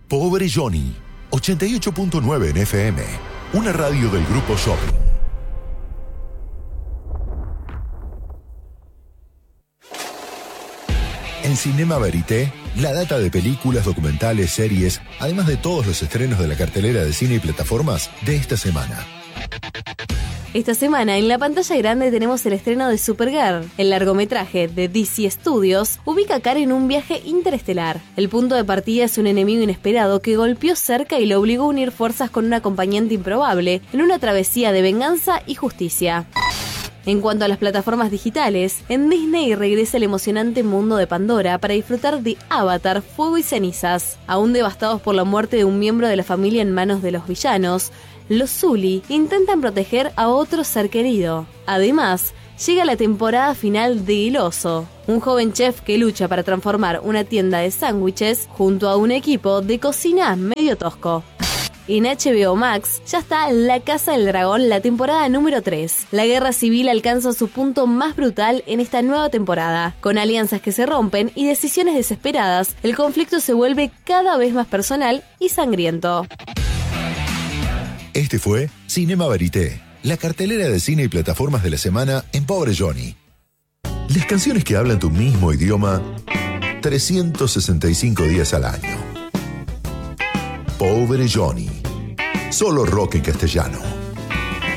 Pobre Johnny, 88.9 en FM, una radio del Grupo Shopping. En Cinema Verité, la data de películas, documentales, series, además de todos los estrenos de la cartelera de cine y plataformas de esta semana. Esta semana en la pantalla grande tenemos el estreno de Supergirl. El largometraje de DC Studios ubica a Kara en un viaje interestelar. El punto de partida es un enemigo inesperado que golpeó cerca y lo obligó a unir fuerzas con un acompañante improbable en una travesía de venganza y justicia. En cuanto a las plataformas digitales, en Disney regresa el emocionante mundo de Pandora para disfrutar de Avatar, Fuego y Cenizas. Aún devastados por la muerte de un miembro de la familia en manos de los villanos, los Zully intentan proteger a otro ser querido. Además, llega la temporada final de El Oso, un joven chef que lucha para transformar una tienda de sándwiches junto a un equipo de cocina medio tosco. En HBO Max ya está La Casa del Dragón, la temporada número 3. La guerra civil alcanza su punto más brutal en esta nueva temporada. Con alianzas que se rompen y decisiones desesperadas, el conflicto se vuelve cada vez más personal y sangriento. Este fue Cinema Verité, la cartelera de cine y plataformas de la semana en Pobre Johnny. Las canciones que hablan tu mismo idioma 365 días al año. Pobre Johnny. Solo rock en castellano.